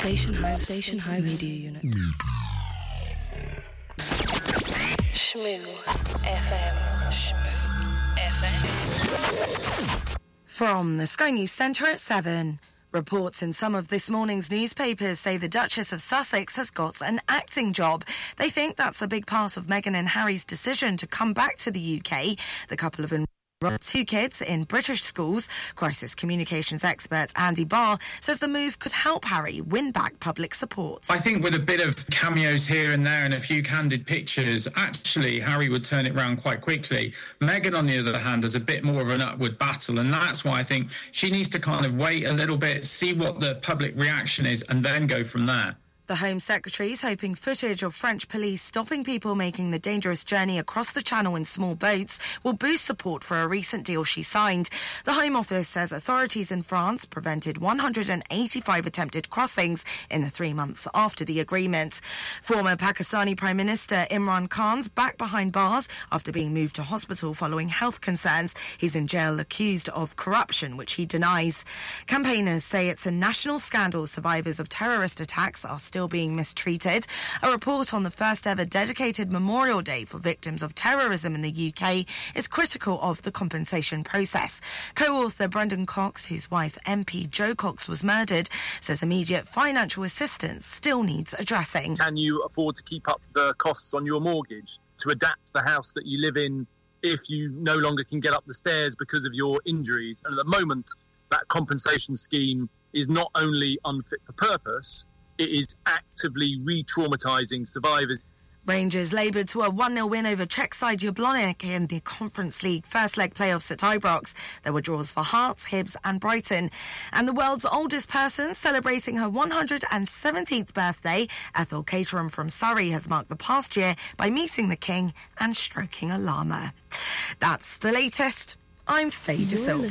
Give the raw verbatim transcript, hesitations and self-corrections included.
Station House, Station House Media Unit. Shmoo F M. Shmoo F M. From the Sky News Centre at seven. Reports in some of this morning's newspapers say the Duchess of Sussex has got an acting job. They think that's a big part of Meghan and Harry's decision to come back to the U K. The couple have enrolled two kids in British schools. Crisis communications expert Andy Barr says the move could help Harry win back public support. I think with a bit of cameos here and there and a few candid pictures, actually Harry would turn it round quite quickly. Meghan, on the other hand, has a bit more of an upward battle, and that's why I think she needs to kind of wait a little bit, see what the public reaction is, and then go from there. The Home Secretary is hoping footage of French police stopping people making the dangerous journey across the Channel in small boats will boost support for a recent deal she signed. The Home Office says authorities in France prevented one hundred eighty-five attempted crossings in the three months after the agreement. Former Pakistani Prime Minister Imran Khan's back behind bars after being moved to hospital following health concerns. He's in jail accused of corruption, which he denies. Campaigners say it's a national scandal survivors of terrorist attacks are still being mistreated. A report on the first ever dedicated Memorial Day for victims of terrorism in the U K is critical of the compensation process. Co-author Brendan Cox, whose wife M P Jo Cox was murdered, says immediate financial assistance still needs addressing. Can you afford to keep up the costs on your mortgage, to adapt the house that you live in if you no longer can get up the stairs because of your injuries? And at the moment, that compensation scheme is not only unfit for purpose, it is actively re-traumatising survivors. Rangers laboured to a one nil win over Czech side Jablonec in the Conference League first leg playoffs at Ibrox. There were draws for Hearts, Hibs and Brighton. And the world's oldest person celebrating her one hundred seventeenth birthday, Ethel Caterham from Surrey, has marked the past year by meeting the King and stroking a llama. That's the latest. I'm Faye De Silva.